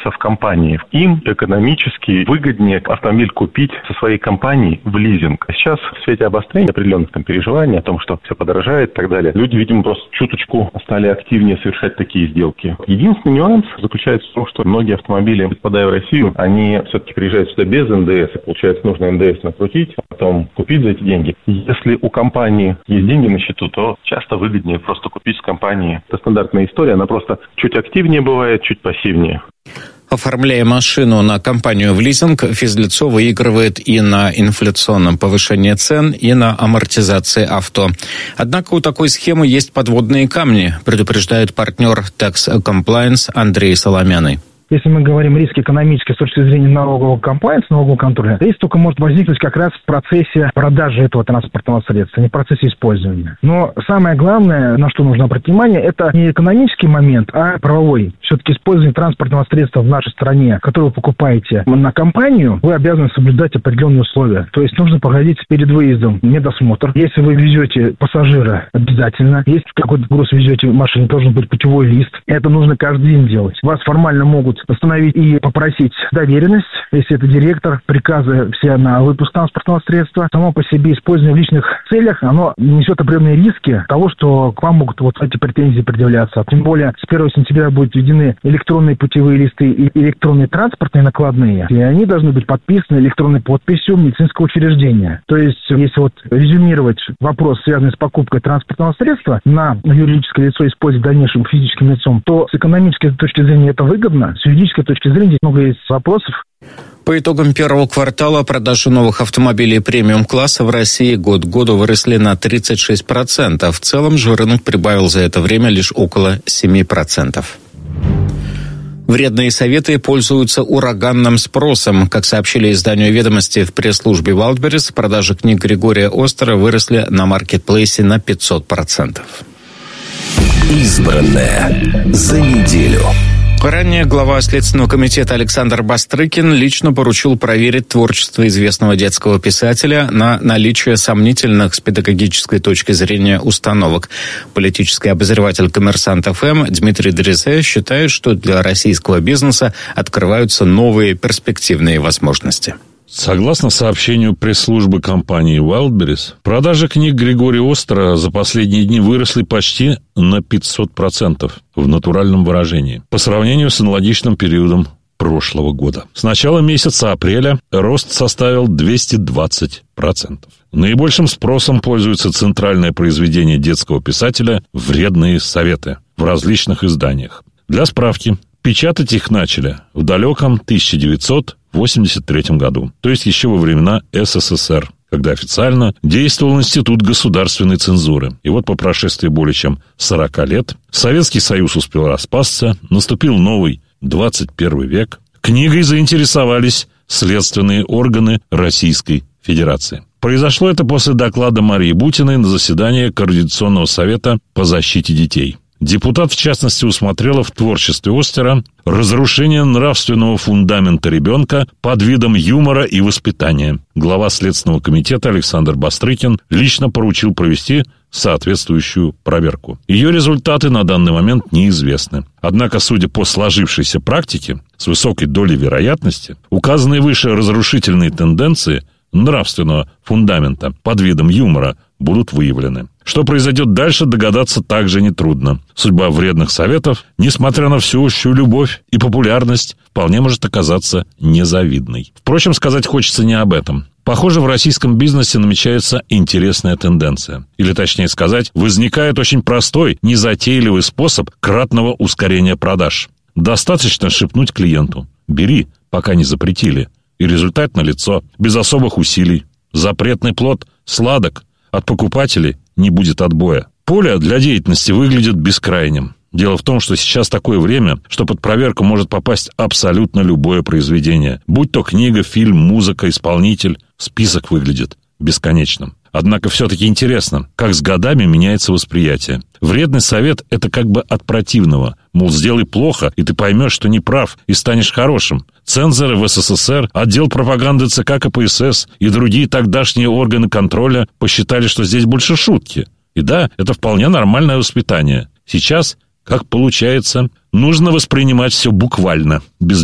находятся в компании. Им экономически выгоднее автомобиль купить со своей компанией в лизинг. Сейчас в свете обострения определенных переживаний о том, что все подорожает и так далее, люди, видимо, просто чуточку стали активнее совершать такие сделки. Единственный нюанс заключается в том, что многие автомобили, попадая в Россию, они все-таки приезжают сюда без НДС, и получается нужно НДС накрутить, а потом купить за эти деньги. Если у компании есть деньги на счету, то часто выгоднее просто купить с компании. Это стандартная история, она просто чуть активнее бывает, чуть пассивнее. Оформляя машину на компанию в лизинг, физлицо выигрывает и на инфляционном повышении цен, и на амортизации авто. Однако у такой схемы есть подводные камни, предупреждает партнер Tax Compliance Андрей Соломяный. Если мы говорим риски экономические с точки зрения налогового комплайенса, налогового контроля, риск только может возникнуть как раз в процессе продажи этого транспортного средства, не в процессе использования. Но самое главное, на что нужно обратить внимание, это не экономический момент, а правовой. Все-таки использование транспортного средства в нашей стране, которое вы покупаете на компанию, вы обязаны соблюдать определенные условия. То есть нужно проходить перед выездом медосмотр. Если вы везете пассажира, обязательно. Если какой-то груз везете в машине, должен быть путевой лист. Это нужно каждый день делать. Вас формально могут остановить и попросить доверенность, если это директор, приказы все на выпуск транспортного средства. Само по себе использование в личных целях, оно несет определенные риски того, что к вам могут вот эти претензии предъявляться. Тем более с 1 сентября будут введены электронные путевые листы и электронные транспортные накладные, и они должны быть подписаны электронной подписью медицинского учреждения. То есть, если вот резюмировать вопрос, связанный с покупкой транспортного средства на юридическое лицо использовать в дальнейшем физическим лицом, то с экономической точки зрения это выгодно, с юридической точки зрения здесь много есть вопросов. По итогам первого квартала продажи новых автомобилей премиум-класса в России год к году выросли на 36%. В целом же рынок прибавил за это время лишь около 7%. Вредные советы пользуются ураганным спросом. Как сообщили изданию «Ведомости» в пресс-службе Wildberries, продажи книг Григория Остера выросли на маркетплейсе на 500%. Избранное за неделю. Ранее глава Следственного комитета Александр Бастрыкин лично поручил проверить творчество известного детского писателя на наличие сомнительных с педагогической точки зрения установок. Политический обозреватель «Коммерсант ФМ» Дмитрий Дрезе считает, что для российского бизнеса открываются новые перспективные возможности. Согласно сообщению пресс-службы компании Wildberries, продажи книг Григория Остера за последние дни выросли почти на 500% в натуральном выражении по сравнению с аналогичным периодом прошлого года. С начала месяца апреля рост составил 220%. Наибольшим спросом пользуется центральное произведение детского писателя «Вредные советы» в различных изданиях. Для справки, печатать их начали в далеком 1983 году, то есть еще во времена СССР, когда официально действовал Институт государственной цензуры. И вот по прошествии более чем 40 лет Советский Союз успел распасться, наступил новый 21 век. Книгой заинтересовались следственные органы Российской Федерации. Произошло это после доклада Марии Бутиной на заседании Координационного совета по защите детей. Депутат, в частности, усмотрела в творчестве Остера разрушение нравственного фундамента ребенка под видом юмора и воспитания. Глава Следственного комитета Александр Бастрыкин лично поручил провести соответствующую проверку. Ее результаты на данный момент неизвестны. Однако, судя по сложившейся практике, с высокой долей вероятности, указанные выше разрушительные тенденции нравственного фундамента под видом юмора будут выявлены. Что произойдет дальше, догадаться также нетрудно. Судьба вредных советов, несмотря на всеобщую любовь и популярность, вполне может оказаться незавидной. Впрочем, сказать хочется не об этом. Похоже, в российском бизнесе намечается интересная тенденция. Или, точнее сказать, возникает очень простой, незатейливый способ кратного ускорения продаж. Достаточно шепнуть клиенту: «Бери, пока не запретили». И результат налицо, без особых усилий. Запретный плод сладок, от покупателей не будет отбоя. Поле для деятельности выглядит бескрайним. Дело в том, что сейчас такое время, что под проверку может попасть абсолютно любое произведение. Будь то книга, фильм, музыка, исполнитель. Список выглядит бесконечным. Однако все-таки интересно, как с годами меняется восприятие. Вредный совет – это как бы от противного. Мол, сделай плохо, и ты поймешь, что не прав, и станешь хорошим. Цензоры в СССР, отдел пропаганды ЦК КПСС и другие тогдашние органы контроля посчитали, что здесь больше шутки. И да, это вполне нормальное воспитание. Сейчас, как получается, нужно воспринимать все буквально, без